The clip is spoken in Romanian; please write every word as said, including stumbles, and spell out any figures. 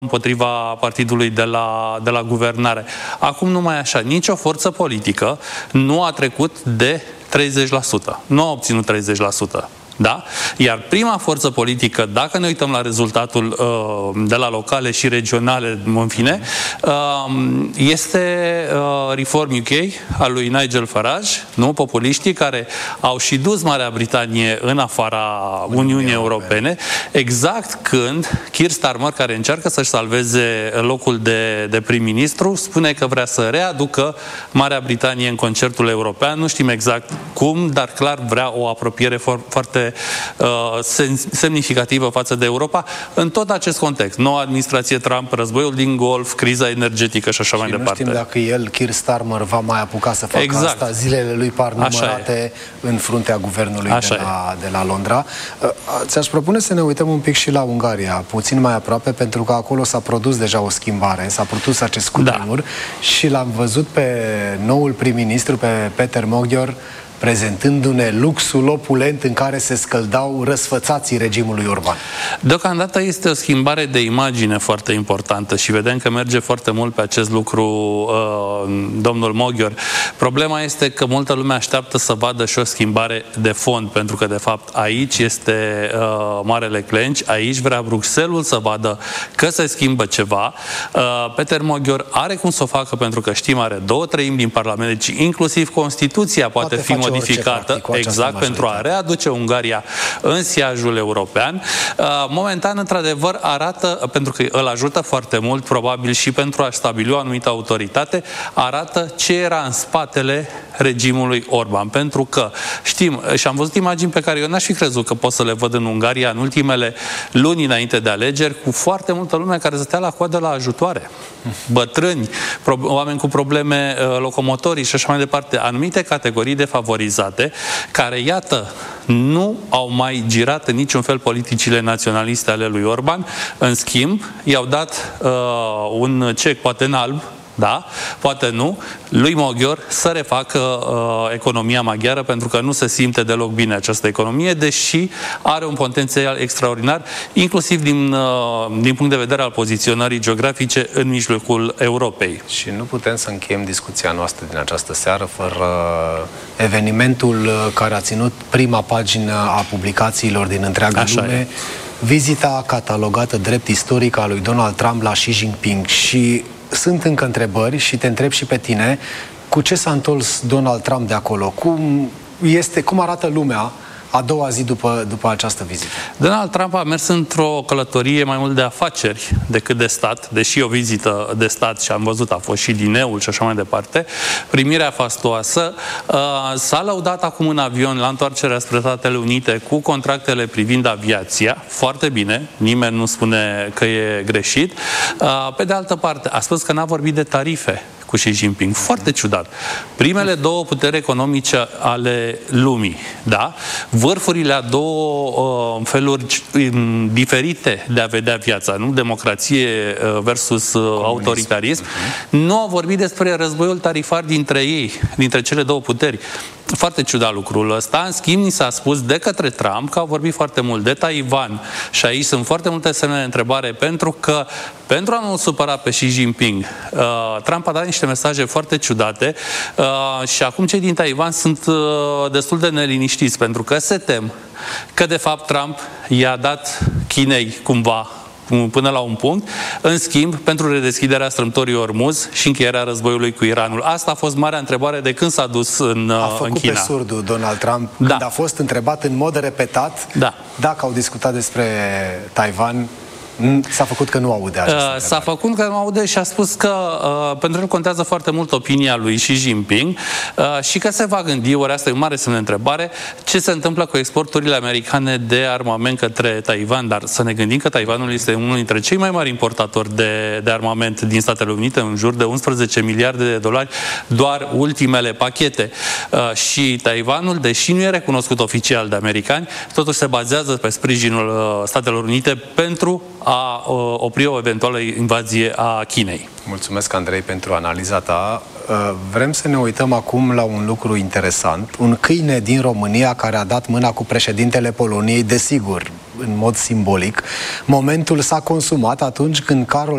împotriva partidului de la, de la guvernare. Acum nu mai e așa. Nicio forță politică nu a trecut de treizeci la sută. Nu a obținut treizeci la sută. Da? Iar prima forță politică, dacă ne uităm la rezultatul uh, de la locale și regionale, în fine, uh, este uh, Reform U K al lui Nigel Farage, nu? Populiștii care au și dus Marea Britanie în afara Uniunii Europene, exact când Keir Starmer, care încearcă să-și salveze locul de, de prim-ministru, spune că vrea să readucă Marea Britanie în concertul european. Nu știm exact cum, dar clar vrea o apropiere foarte Uh, semnificativă față de Europa în tot acest context. Noua administrație Trump, războiul din Golf, criza energetică și așa și mai departe. Nu știm dacă el, Keir Starmer, va mai apuca să facă exact. asta, zilele lui par numărate în fruntea guvernului de la, de la Londra. Uh, ți-aș propune să ne uităm un pic și la Ungaria, puțin mai aproape, pentru că acolo s-a produs deja o schimbare, s-a produs acest cutremur da. și l-am văzut pe noul prim-ministru, pe Peter Magyar, prezentându-ne luxul opulent în care se scăldau răsfățații regimului Orban. Deocamdată este o schimbare de imagine foarte importantă și vedem că merge foarte mult pe acest lucru uh, domnul Magyar. Problema este că multă lume așteaptă să vadă și o schimbare de fond, pentru că de fapt aici este uh, marele clench, aici vrea Bruxelles să vadă că se schimbă ceva. Uh, Peter Magyar are cum să o facă, pentru că știm, are două treimi din Parlament, deci inclusiv Constituția poate, poate fi modificată, orice, exact, pentru a readuce Ungaria în siajul european. Momentan, într-adevăr, arată, pentru că îl ajută foarte mult, probabil și pentru a stabili o anumită autoritate, arată ce era în spatele regimului Orban. Pentru că știm, și am văzut imagini pe care eu n-aș fi crezut că pot să le văd în Ungaria în ultimele luni înainte de alegeri, cu foarte multă lume care stătea la coadă la ajutoare. Bătrâni, oameni cu probleme locomotorii și așa mai departe, anumite categorii defavorizate, care, iată, nu au mai girat în niciun fel politicile naționaliste ale lui Orban. În schimb, i-au dat uh, un cec, poate în alb, da, poate nu, lui Magyar să refacă uh, economia maghiară, pentru că nu se simte deloc bine această economie, deși are un potențial extraordinar, inclusiv din, uh, din punct de vedere al poziționării geografice în mijlocul Europei. Și nu putem să încheiem discuția noastră din această seară fără evenimentul care a ținut prima pagină a publicațiilor din întreaga Așa lume, e. vizita catalogată drept istorică a lui Donald Trump la Xi Jinping. Și sunt încă întrebări și te întreb și pe tine, cu ce s-a întors Donald Trump de acolo? Cum, este, cum arată lumea a doua zi după, după această vizită? Donald Trump a mers într-o călătorie mai mult de afaceri decât de stat, deși o vizită de stat, și am văzut, a fost și dineul și așa mai departe. Primirea fastoasă. S-a lăudat acum în avion la întoarcerea spre Statele Unite cu contractele privind aviația. Foarte bine, nimeni nu spune că e greșit. Pe de altă parte, a spus că n-a vorbit de tarife cu Xi Jinping. Foarte ciudat. Primele două puteri economice ale lumii, da? Vârfurile a două uh, feluri um, diferite de a vedea viața, nu? Democrație versus uh, autoritarism. Nu au vorbit despre războiul tarifar dintre ei, dintre cele două puteri. Foarte ciudat lucrul ăsta. În schimb, ni s-a spus de către Trump că au vorbit foarte mult de Taiwan și aici sunt foarte multe semne de întrebare, pentru că, pentru a nu supăra pe Xi Jinping, uh, Trump a dat niște mesaje foarte ciudate uh, și acum cei din Taiwan sunt uh, destul de neliniștiți, pentru că se tem că, de fapt, Trump i-a dat Chinei cumva până la un punct, în schimb, pentru redeschiderea strâmtorii Ormuz și încheierea războiului cu Iranul. Asta a fost marea întrebare de când s-a dus în, a făcut în China. pe surdul Donald Trump, da. când a fost întrebat în mod repetat da. dacă au discutat despre Taiwan. S-a făcut că nu aude această uh, S-a făcut că nu aude și a spus că uh, pentru el contează foarte mult opinia lui Xi Jinping uh, și că se va gândi, ori asta e un mare semn de întrebare, ce se întâmplă cu exporturile americane de armament către Taiwan. Dar să ne gândim că Taiwanul este unul dintre cei mai mari importatori de, de armament din Statele Unite, în jur de unsprezece miliarde de dolari, doar ultimele pachete. Uh, și Taiwanul, deși nu e recunoscut oficial de americani, totuși se bazează pe sprijinul uh, Statelor Unite pentru a opri o eventuală invazie a Chinei. Mulțumesc, Andrei, pentru analiza ta. Vrem să ne uităm acum la un lucru interesant. Un câine din România care a dat mâna cu președintele Poloniei, desigur, în mod simbolic. Momentul s-a consumat atunci când Carol